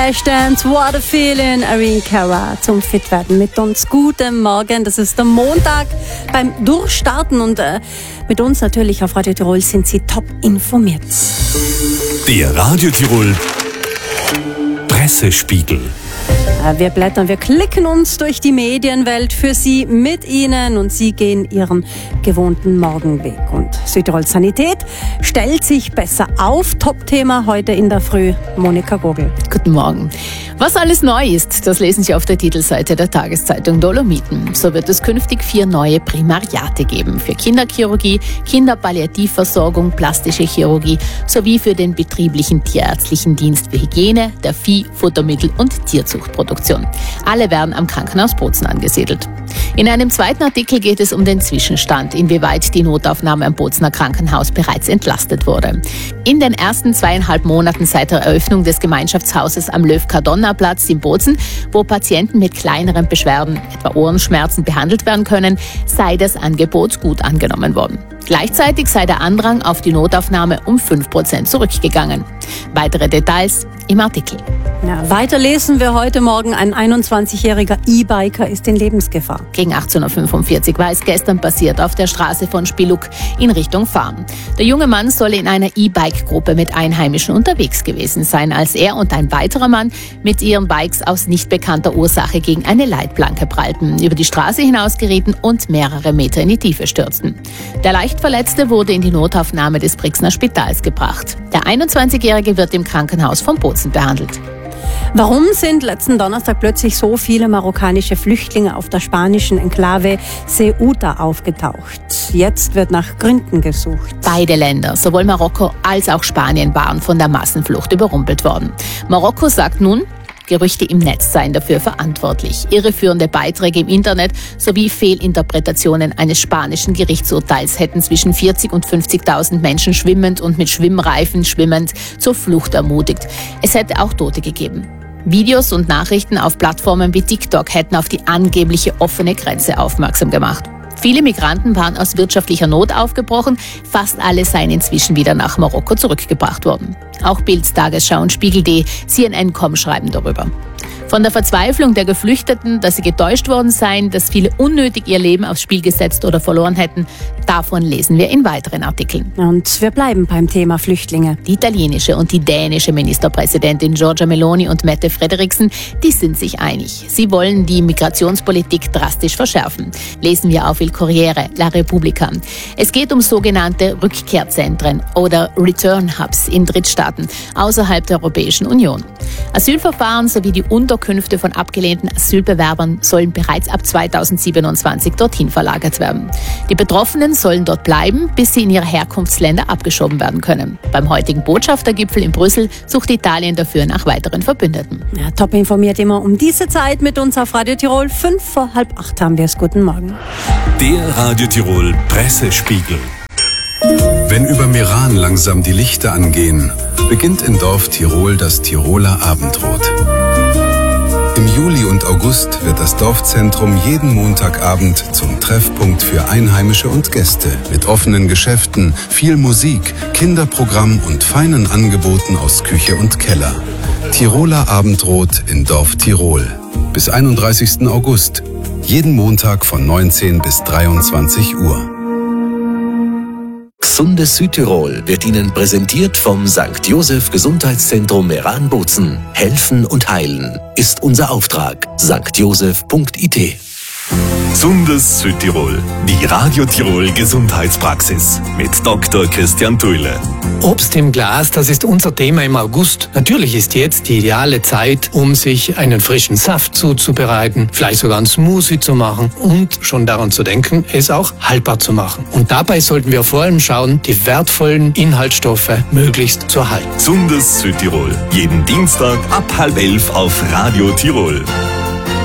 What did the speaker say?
Dance, what a feeling, Irene Cara zum Fitwerden mit uns. Guten Morgen, das ist der Montag beim Durchstarten und mit uns natürlich auf Radio Tirol sind Sie top informiert. Der Radio Tirol Pressespiegel. Wir blättern, wir klicken uns durch die Medienwelt für Sie mit Ihnen und Sie gehen Ihren gewohnten Morgenweg. Und Südtirol Sanität stellt sich besser auf. Top-Thema heute in der Früh. Monika Gogel. Guten Morgen. Was alles neu ist, das lesen Sie auf der Titelseite der Tageszeitung Dolomiten. So wird es künftig 4 neue Primariate geben. Für Kinderchirurgie, Kinderpalliativversorgung, plastische Chirurgie sowie für den betrieblichen tierärztlichen Dienst für Hygiene, der Vieh-, Futtermittel- und Tierzuchtproduktion. Alle werden am Krankenhaus Bozen angesiedelt. In einem zweiten Artikel geht es um den Zwischenstand, inwieweit die Notaufnahme am Bozener Krankenhaus bereits entlastet wurde. In den ersten 2,5 Monaten seit der Eröffnung des Gemeinschaftshauses am Löw-Kadonna-Platz in Bozen, wo Patienten mit kleineren Beschwerden, etwa Ohrenschmerzen, behandelt werden können, sei das Angebot gut angenommen worden. Gleichzeitig sei der Andrang auf die Notaufnahme um 5% zurückgegangen. Weitere Details im Artikel. Ja, weiter lesen wir heute Morgen, ein 21-jähriger E-Biker ist in Lebensgefahr. Gegen 18.45 Uhr war es gestern passiert auf der Straße von Spiluk in Richtung Farm. Der junge Mann soll in einer E-Bike-Gruppe mit Einheimischen unterwegs gewesen sein, als er und ein weiterer Mann mit ihren Bikes aus nicht bekannter Ursache gegen eine Leitplanke prallten, über die Straße hinaus gerieten und mehrere Meter in die Tiefe stürzten. Der Leichtverletzte wurde in die Notaufnahme des Brixner Spitals gebracht. Der 21-Jährige wird im Krankenhaus von Bozen behandelt. Warum sind letzten Donnerstag plötzlich so viele marokkanische Flüchtlinge auf der spanischen Enklave Ceuta aufgetaucht? Jetzt wird nach Gründen gesucht. Beide Länder, sowohl Marokko als auch Spanien, waren von der Massenflucht überrumpelt worden. Marokko sagt nun, Gerüchte im Netz seien dafür verantwortlich. Irreführende Beiträge im Internet sowie Fehlinterpretationen eines spanischen Gerichtsurteils hätten zwischen 40.000 und 50.000 Menschen schwimmend und mit Schwimmreifen schwimmend zur Flucht ermutigt. Es hätte auch Tote gegeben. Videos und Nachrichten auf Plattformen wie TikTok hätten auf die angebliche offene Grenze aufmerksam gemacht. Viele Migranten waren aus wirtschaftlicher Not aufgebrochen, fast alle seien inzwischen wieder nach Marokko zurückgebracht worden. Auch Bild, Tagesschau und Spiegel.de, CNN.com schreiben darüber. Von der Verzweiflung der Geflüchteten, dass sie getäuscht worden seien, dass viele unnötig ihr Leben aufs Spiel gesetzt oder verloren hätten, davon lesen wir in weiteren Artikeln. Und wir bleiben beim Thema Flüchtlinge. Die italienische und die dänische Ministerpräsidentin Giorgia Meloni und Mette Frederiksen, die sind sich einig. Sie wollen die Migrationspolitik drastisch verschärfen. Lesen wir auf Il Corriere, La Repubblica. Es geht um sogenannte Rückkehrzentren oder Return Hubs in Drittstaaten außerhalb der Europäischen Union. Asylverfahren sowie die Unterkünfte von abgelehnten Asylbewerbern sollen bereits ab 2027 dorthin verlagert werden. Die Betroffenen sollen dort bleiben, bis sie in ihre Herkunftsländer abgeschoben werden können. Beim heutigen Botschaftergipfel in Brüssel sucht Italien dafür nach weiteren Verbündeten. Ja, top informiert immer um diese Zeit mit uns auf Radio Tirol. 7:55 haben wir es. Guten Morgen. Der Radio Tirol Pressespiegel. Wenn über Meran langsam die Lichter angehen, beginnt in Dorf Tirol das Tiroler Abendrot. Im Juli und August wird das Dorfzentrum jeden Montagabend zum Treffpunkt für Einheimische und Gäste mit offenen Geschäften, viel Musik, Kinderprogramm und feinen Angeboten aus Küche und Keller. Tiroler Abendrot in Dorf Tirol. Bis 31. August. Jeden Montag von 19 bis 23 Uhr. Gesundes Südtirol wird Ihnen präsentiert vom St. Joseph Gesundheitszentrum Meran-Bozen. Helfen und heilen ist unser Auftrag. stjoseph.it. Gesundes Südtirol. Die Radio Tirol Gesundheitspraxis mit Dr. Christian Thuile. Obst im Glas, das ist unser Thema im August. Natürlich ist jetzt die ideale Zeit, um sich einen frischen Saft zuzubereiten, vielleicht sogar einen Smoothie zu machen und schon daran zu denken, es auch haltbar zu machen. Und dabei sollten wir vor allem schauen, die wertvollen Inhaltsstoffe möglichst zu erhalten. Gesundes Südtirol. Jeden Dienstag ab 10:30 auf Radio Tirol.